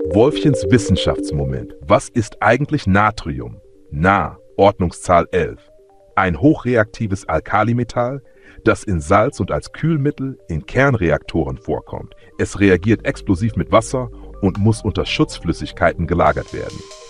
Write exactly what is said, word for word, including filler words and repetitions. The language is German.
Wolfchens Wissenschaftsmoment. Was ist eigentlich Natrium? Na, Ordnungszahl elf. Ein hochreaktives Alkalimetall, das in Salz und als Kühlmittel in Kernreaktoren vorkommt. Es reagiert explosiv mit Wasser und muss unter Schutzflüssigkeiten gelagert werden.